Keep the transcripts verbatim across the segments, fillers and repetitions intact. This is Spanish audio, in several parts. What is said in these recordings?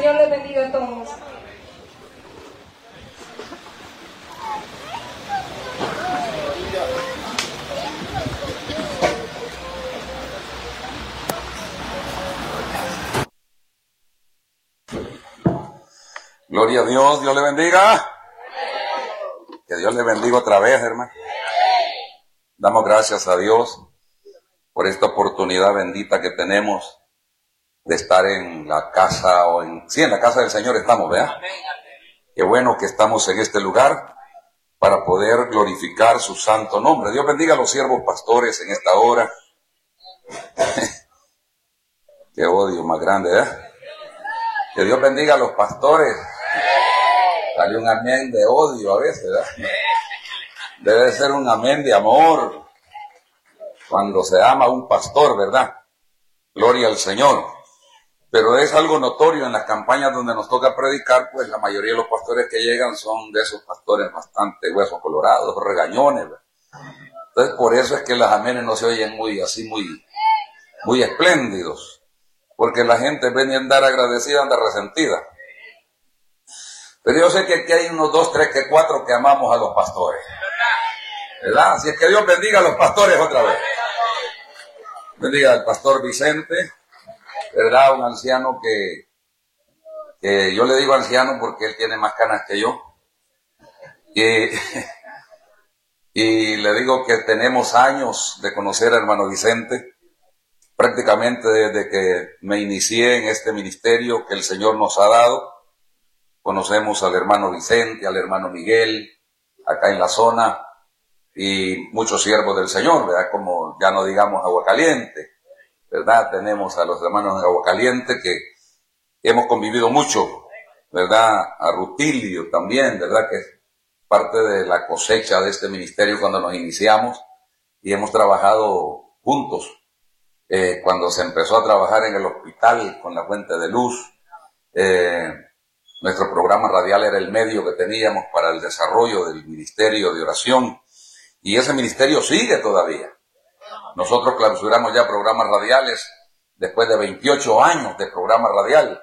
Señor les bendiga a todos. Gloria a Dios, Dios le bendiga. Que Dios le bendiga otra vez, hermano. Damos gracias a Dios por esta oportunidad bendita que tenemos de estar en la casa, o en, sí, en la casa del Señor estamos, ¿verdad? Qué bueno que estamos en este lugar para poder glorificar su santo nombre. Dios bendiga a los siervos pastores en esta hora. Qué odio más grande, ¿verdad? Que Dios bendiga a los pastores. Sale un amén de odio a veces, ¿verdad? Debe ser un amén de amor cuando se ama a un pastor, ¿verdad? Gloria al Señor. Pero es algo notorio en las campañas donde nos toca predicar, pues la mayoría de los pastores que llegan son de esos pastores bastante huesos colorados, regañones, ¿verdad? Entonces por eso es que las amenes no se oyen muy así, muy, muy espléndidos, porque la gente viene a andar agradecida, anda resentida. Pero yo sé que aquí hay unos dos, tres, que cuatro que amamos a los pastores, ¿verdad? Así es que Dios bendiga a los pastores otra vez. Bendiga al pastor Vicente, ¿verdad? Un anciano que, que yo le digo anciano porque él tiene más canas que yo. Y, y le digo que tenemos años de conocer al hermano Vicente, prácticamente desde que me inicié en este ministerio que el Señor nos ha dado. Conocemos al hermano Vicente, al hermano Miguel, acá en la zona, y muchos siervos del Señor, ¿verdad? Como ya no digamos Aguacaliente, ¿verdad? Tenemos a los hermanos de Aguacaliente que hemos convivido mucho, ¿verdad? A Rutilio también, ¿verdad? Que es parte de la cosecha de este ministerio cuando nos iniciamos y hemos trabajado juntos. Eh, cuando se empezó a trabajar en el hospital con la fuente de luz, eh, nuestro programa radial era el medio que teníamos para el desarrollo del ministerio de oración, y ese ministerio sigue todavía. Nosotros clausuramos ya programas radiales después de veintiocho años de programa radial.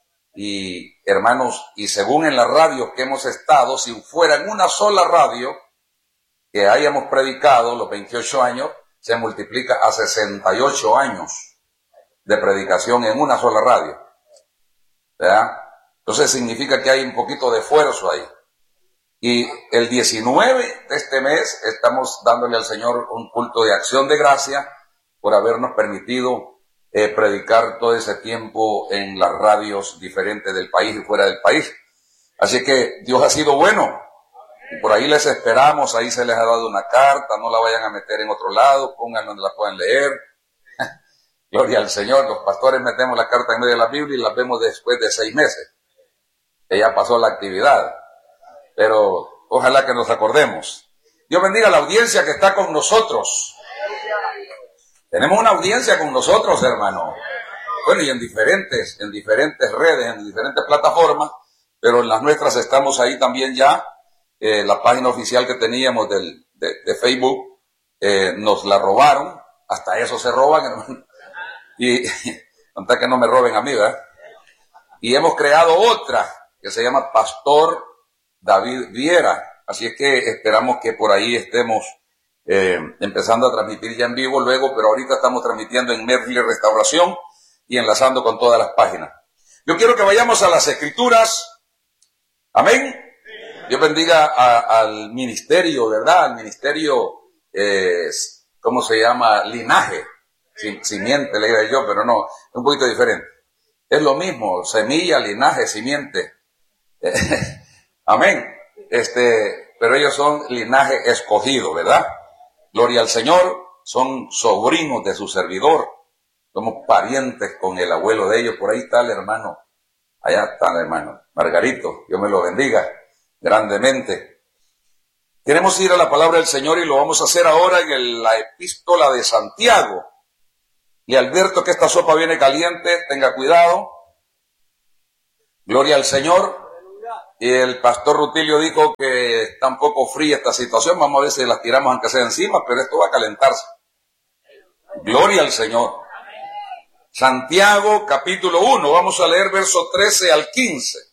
Y hermanos, y según en las radios que hemos estado, si fuera en una sola radio que hayamos predicado los veintiocho años, se multiplica a sesenta y ocho años de predicación en una sola radio, ¿verdad? Entonces significa que hay un poquito de esfuerzo ahí. Y el diecinueve de este mes estamos dándole al Señor un culto de acción de gracia por habernos permitido eh, predicar todo ese tiempo en las radios diferentes del país y fuera del país. Así que Dios ha sido bueno. Y por ahí les esperamos, ahí se les ha dado una carta, no la vayan a meter en otro lado, pongan donde la puedan leer. Gloria al Señor, los pastores metemos la carta en medio de la Biblia y la vemos después de seis meses. Que ya pasó la actividad. Pero ojalá que nos acordemos. Dios bendiga a la audiencia que está con nosotros. Tenemos una audiencia con nosotros, hermano. Bueno, y en diferentes, en diferentes redes, en diferentes plataformas, pero en las nuestras estamos ahí también ya. Eh, la página oficial que teníamos del, de, de Facebook, eh, nos la robaron. Hasta eso se roban, hermano. Y hasta que no me roben a mí, ¿verdad? Y hemos creado otra que se llama Pastor David Viera. Así es que esperamos que por ahí estemos eh, empezando a transmitir ya en vivo luego, pero ahorita estamos transmitiendo en Merle Restauración y enlazando con todas las páginas. Yo quiero que vayamos a las Escrituras. Amén. Dios bendiga a, al ministerio, ¿verdad? Al ministerio, eh, ¿cómo se llama? Linaje. Simiente, le diría yo, pero no, es un poquito diferente. Es lo mismo, semilla, linaje, simiente. Amén. Este, pero ellos son linaje escogido, ¿verdad? Gloria al Señor, son sobrinos de su servidor. Somos parientes con el abuelo de ellos. Por ahí está el hermano. Allá está el hermano Margarito. Dios me lo bendiga grandemente. Queremos ir a la palabra del Señor y lo vamos a hacer ahora en el, la epístola de Santiago. Y Alberto, que esta sopa viene caliente, tenga cuidado. Gloria al Señor. Y el pastor Rutilio dijo que está un poco fría esta situación. Vamos a ver si las tiramos aunque sea encima, pero esto va a calentarse. Gloria al Señor. Santiago capítulo uno, vamos a leer versos trece al quince.